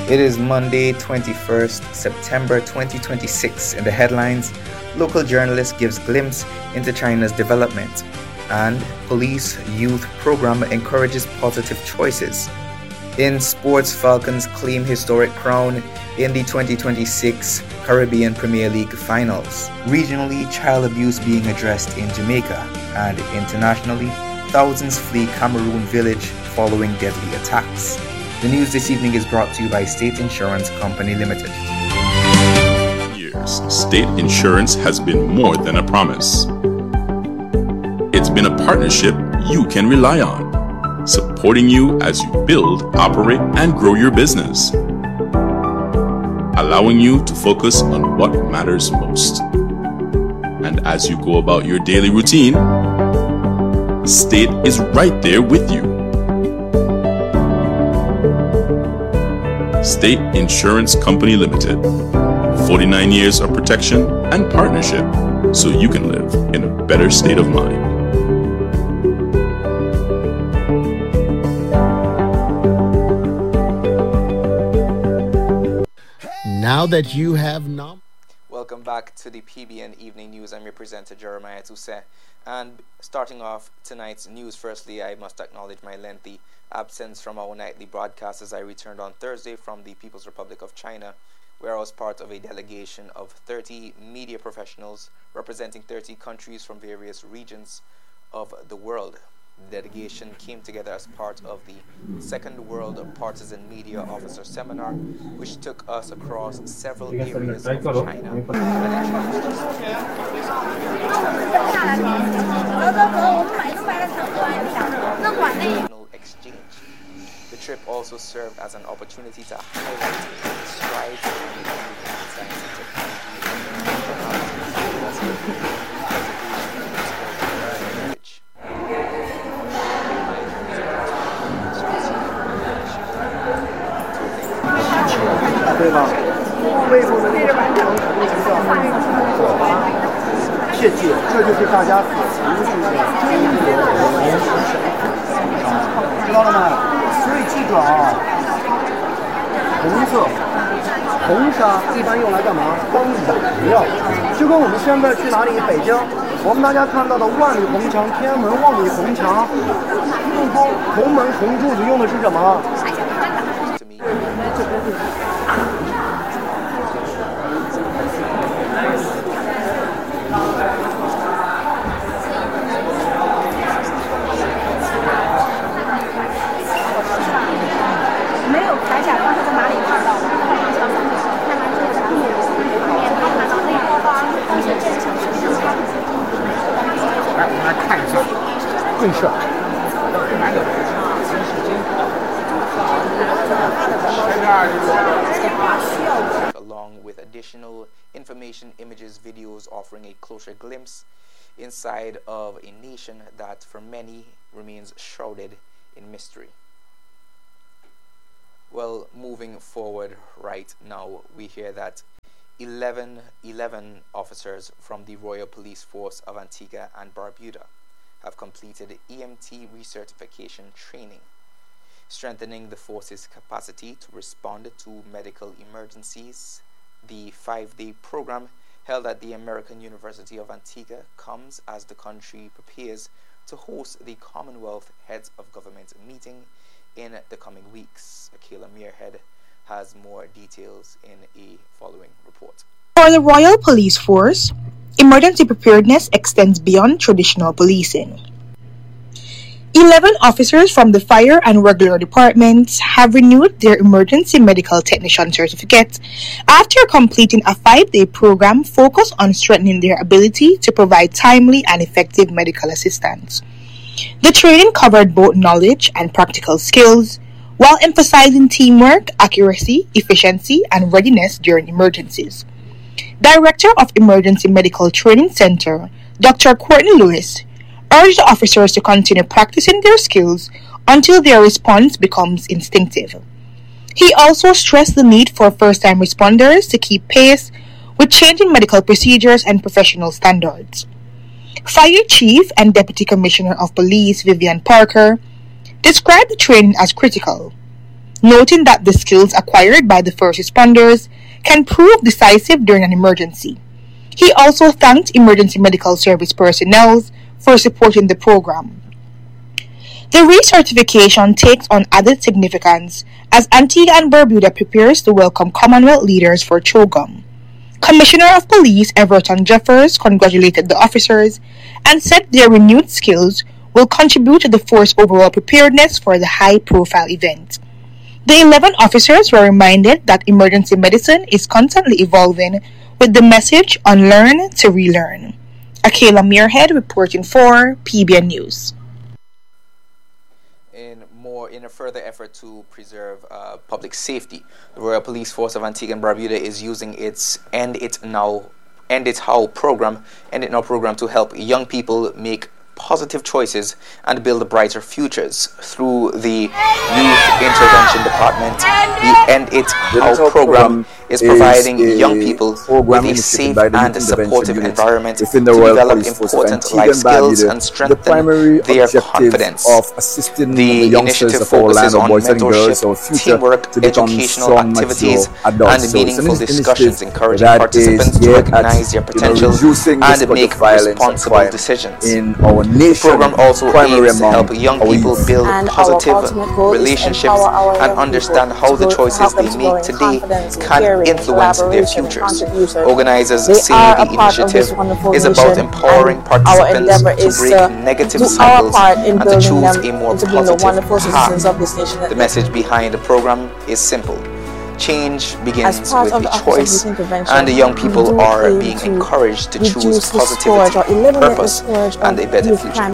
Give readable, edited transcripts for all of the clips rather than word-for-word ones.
It is Monday, 21st September 2026. In the headlines, local journalist gives glimpse into China's development, and police youth program encourages positive choices. In sports, Falcons claim historic crown in the 2026 Caribbean Premier League finals. Regionally, child abuse being addressed in Jamaica, and internationally, thousands flee Cameroon village following deadly attacks. The news this evening is brought to you by State Insurance Company Limited. Years, State Insurance has been more than a promise. It's been a partnership you can rely on, supporting you as you build, operate, and grow your business, allowing you to focus on what matters most. And as you go about your daily routine, State is right there with you. State Insurance Company Limited. 49 years of protection and partnership so you can live in a better state of mind. Now that you have Welcome back to the PBN Evening News. I'm your presenter, Jeremiah Toussaint. And starting off tonight's news, firstly, I must acknowledge my lengthy absence from our nightly broadcast as I returned on Thursday from the People's Republic of China, where I was part of a delegation of 30 media professionals representing 30 countries from various regions of the world. The delegation came together as part of the Second World Partisan Media Officer Seminar, which took us across several areas of China exchange. The trip also served as an opportunity to highlight the strides in science and along with additional information, images, videos offering a closer glimpse inside of a nation that for many remains shrouded in mystery. Well, moving forward right now, we hear that 11 officers from the Royal Police Force of Antigua and Barbuda have completed EMT recertification training, strengthening the force's capacity to respond to medical emergencies. The 5-day program held at the American University of Antigua comes as the country prepares to host the Commonwealth Heads of Government meeting in the coming weeks. Akela Muirhead has more details in a following report. For the Royal Police Force, emergency preparedness extends beyond traditional policing. 11 officers from the fire and regular departments have renewed their emergency medical technician certificate after completing a 5-day program focused on strengthening their ability to provide timely and effective medical assistance. The training covered both knowledge and practical skills, while emphasizing teamwork, accuracy, efficiency, and readiness during emergencies. Director of Emergency Medical Training Center, Dr. Courtney Lewis, urged the officers to continue practicing their skills until their response becomes instinctive. He also stressed the need for first-time responders to keep pace with changing medical procedures and professional standards. Fire Chief and Deputy Commissioner of Police Vivian Parker described the training as critical. noting that the skills acquired by the first responders can prove decisive during an emergency. He also thanked emergency medical service personnel for supporting the program. The recertification takes on added significance as Antigua and Barbuda prepares to welcome Commonwealth leaders for CHOGM. Commissioner of Police Everton Jeffers congratulated the officers and said their renewed skills will contribute to the force's overall preparedness for the high-profile event. The 11 officers were reminded that emergency medicine is constantly evolving with the message "Unlearn to Relearn." Akela Muirhead reporting for PBN News. In a further effort to preserve public safety, the Royal Police Force of Antigua and Barbuda is using its End It Now program to help young people make positive choices and build brighter futures through the Youth Intervention Department. The End It How program is providing young people with a safe and supportive environment to develop important life skills and strengthen their confidence. The initiative focuses on mentorship, teamwork, educational activities, and meaningful discussions, encouraging participants to recognize their potential and make responsible decisions. The program also aims to help young people build positive relationships and understand how the choices they make today can influence their futures. Organizers say the initiative is about empowering participants to break negative cycles and to choose a more positive path. The message behind the program is simple. Change begins with a choice, and the young people are being encouraged to choose positivity, purpose, and a better future.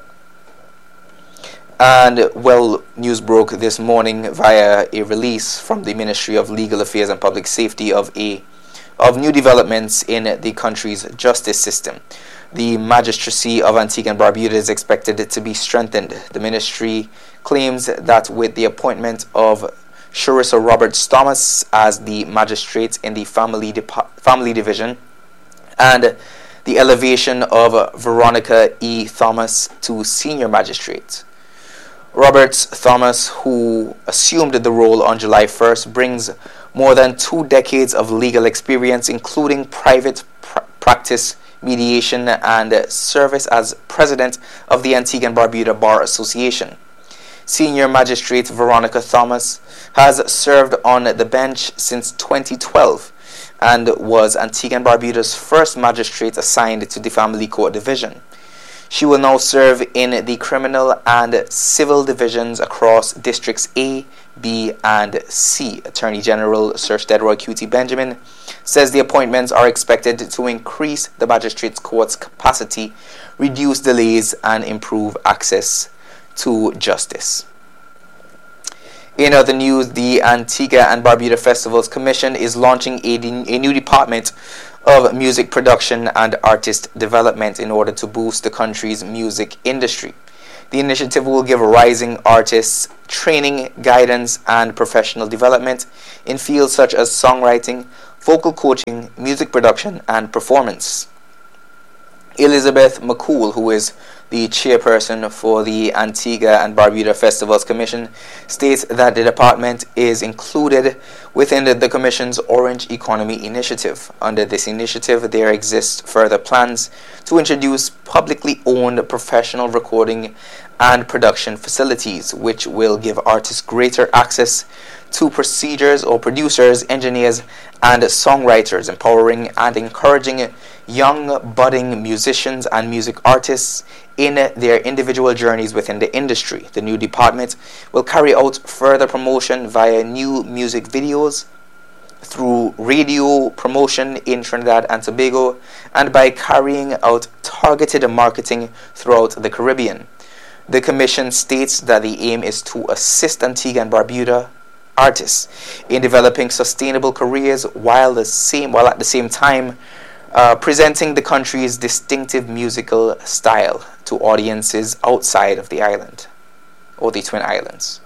And news broke this morning via a release from the Ministry of Legal Affairs and Public Safety of new developments in the country's justice system. The magistracy of Antigua and Barbuda is expected to be strengthened. The ministry claims that with the appointment of Sharissa Roberts Thomas as the magistrate in the family division and the elevation of Veronica E. Thomas to senior magistrate. Roberts Thomas, who assumed the role on July 1st, brings more than 2 decades of legal experience, including private practice, mediation, and service as president of the Antigua and Barbuda Bar Association. Senior Magistrate Veronica Thomas has served on the bench since 2012 and was Antigua and Barbuda's first magistrate assigned to the Family Court Division. She will now serve in the criminal and civil divisions across Districts A, B, and C. Attorney General Sir Steadroy Q.T. Benjamin says the appointments are expected to increase the magistrates' court's capacity, reduce delays, and improve access to justice. In other news, the Antigua and Barbuda Festivals Commission is launching a new department of music production and artist development in order to boost the country's music industry. The initiative will give rising artists training, guidance, and professional development in fields such as songwriting, vocal coaching, music production, and performance. Elizabeth McCool, who is the chairperson for the Antigua and Barbuda Festivals Commission, states that the department is included within the Commission's Orange Economy Initiative. Under this initiative, there exist further plans to introduce publicly owned professional recording and production facilities, which will give artists greater access to procedures or producers, engineers, and songwriters, empowering and encouraging young budding musicians and music artists in their individual journeys within the industry. The new department will carry out further promotion via new music videos, through radio promotion in Trinidad and Tobago, and by carrying out targeted marketing throughout the Caribbean. The Commission states that the aim is to assist Antigua and Barbuda artists in developing sustainable careers while at the same time presenting the country's distinctive musical style to audiences outside of the island or the Twin Islands.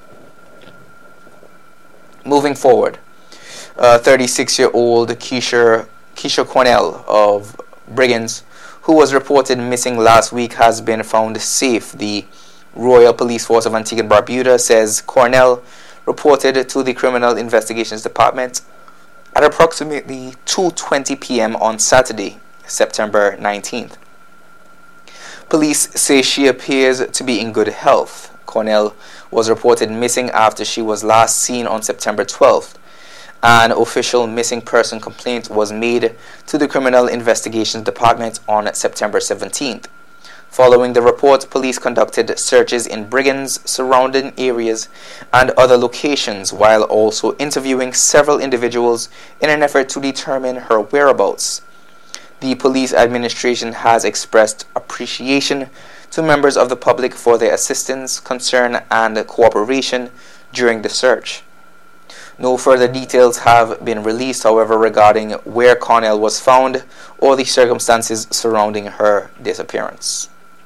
Moving forward, 36-year-old Keisha Cornell of Brigands, who was reported missing last week, has been found safe. The Royal Police Force of Antigua and Barbuda says Cornell reported to the Criminal Investigations Department at approximately 2:20 p.m. on Saturday, September 19th. Police say she appears to be in good health. Cornell was reported missing after she was last seen on September 12th. An official missing person complaint was made to the Criminal Investigations Department on September 17th. Following the report, police conducted searches in Brigands, surrounding areas, and other locations, while also interviewing several individuals in an effort to determine her whereabouts. The police administration has expressed appreciation to members of the public for their assistance, concern, and cooperation during the search. No further details have been released, however, regarding where Cornell was found or the circumstances surrounding her disappearance.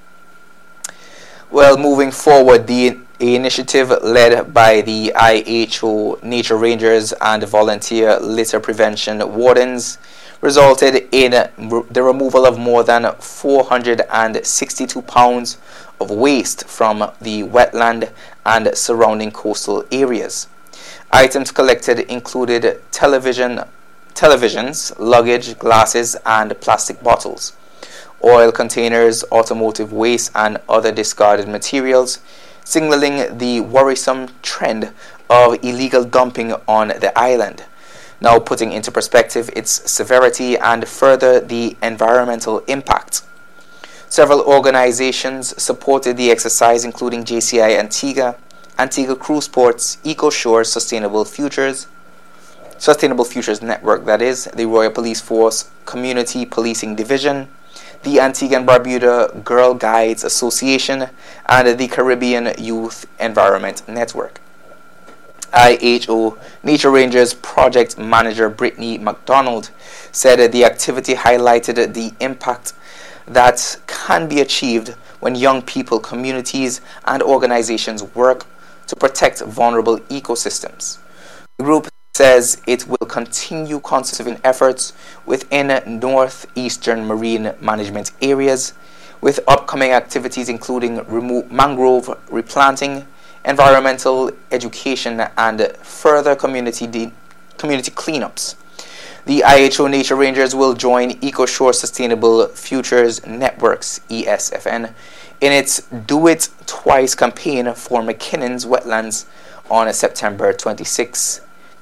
Well, moving forward, the initiative led by the IHO Nature Rangers and volunteer litter prevention wardens resulted in the removal of more than 462 pounds of waste from the wetland and surrounding coastal areas. Items collected included televisions, luggage, glasses, and plastic bottles, oil containers, automotive waste, and other discarded materials, signaling the worrisome trend of illegal dumping on the island, now putting into perspective its severity and further the environmental impact. Several organizations supported the exercise, including JCI Antigua, Antigua Cruise Ports, EcoShore Sustainable Futures Network, that is, the Royal Police Force Community Policing Division, the Antigua and Barbuda Girl Guides Association, and the Caribbean Youth Environment Network. IHO Nature Rangers Project Manager Brittany McDonald said the activity highlighted the impact that can be achieved when young people, communities, and organizations work to protect vulnerable ecosystems. The group says it will continue conservation efforts within northeastern marine management areas, with upcoming activities including mangrove replanting, environmental education, and further community cleanups. The IHO Nature Rangers will join EcoShore Sustainable Futures Networks, ESFN, in its Do It Twice campaign for McKinnon's wetlands on September 26,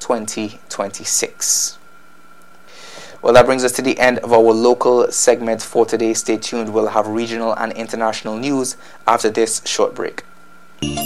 2026. Well, that brings us to the end of our local segment for today. Stay tuned. We'll have regional and international news after this short break.